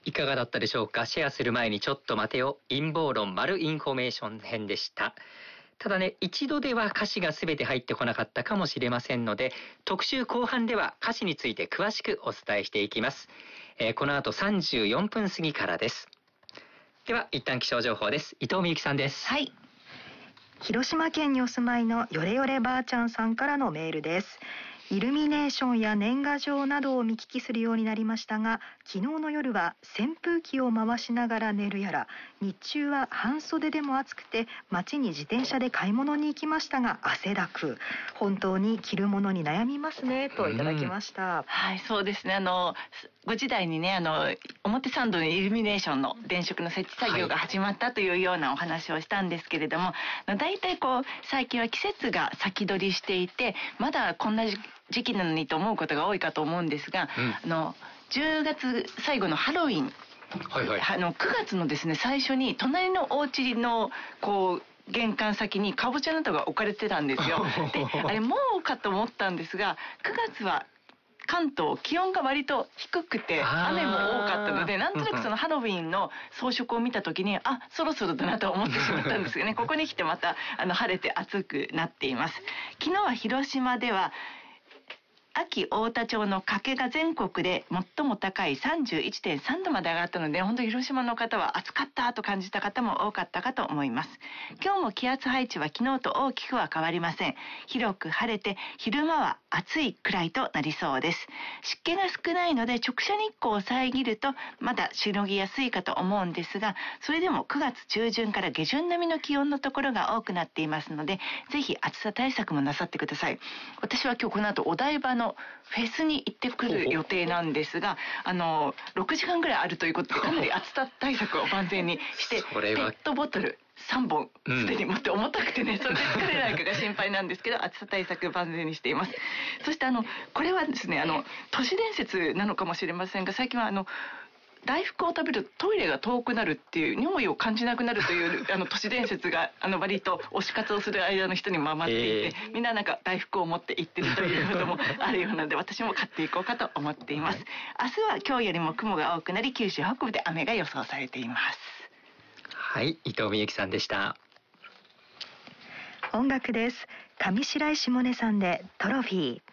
いかがだったでしょうか。シェアする前にちょっと待てよ、陰謀論丸インフォメーション編でした。ただね、一度では歌詞が全て入ってこなかったかもしれませんので、特集後半では歌詞について詳しくお伝えしていきます。この後34分過ぎからです。では一旦気象情報です。伊藤美幸さんです。 はい、広島県にお住まいのよれよればあちゃんさんからのメールです。イルミネーションや年賀状などを見聞きするようになりましたが、昨日の夜は扇風機を回しながら寝るやら、日中は半袖でも暑くて街に自転車で買い物に行きましたが汗だく、本当に着るものに悩みますね、といただきました。 はい、そうですね。5時台にね、表参道のイルミネーションの電飾の設置作業が始まったというようなお話をしたんですけれども、だいたい最近は季節が先取りしていて、まだこんな時期なのにと思うことが多いかと思うんですが、10月最後のハロウィン、9月のですね最初に隣のお家の玄関先にかぼちゃなどが置かれてたんですよ。で、あれもうかと思ったんですが、9月は関東気温が割と低くて雨も多かったので、なんとなくそのハロウィンの装飾を見た時にそろそろだなと思ってしまったんですよね。ここに来てまた晴れて暑くなっています。昨日は広島では安芸太田町の加計が全国で最も高い 31.3 度まで上がったので、本当に広島の方は暑かったと感じた方も多かったかと思います。今日も気圧配置は昨日と大きくは変わりません。広く晴れて昼間は暑いくらいとなりそうです。湿気が少ないので直射日光を遮るとまだしのぎやすいかと思うんですが、それでも9月中旬から下旬並みの気温のところが多くなっていますので、ぜひ暑さ対策もなさってください。私は今日この後お台場のフェスに行ってくる予定なんですが、6時間ぐらいあるということで、かなり暑さ対策を万全にしてペットボトル3本すでに持って、重たくてね、それで疲れないかが心配なんですけど、暑さ対策万全にしています。そしてこれはですね、都市伝説なのかもしれませんが、最近は大福を食べるとトイレが遠くなるっていう、尿意を感じなくなるという都市伝説が割と推し活をする間の人に回っていて、みんな大福を持って行ってるということもあるようなので、私も買っていこうかと思っています。明日は今日よりも雲が多くなり、九州北部で雨が予想されています。 はい、伊藤美幸さんでした。 音楽です。上白石萌音さんでトロフィー。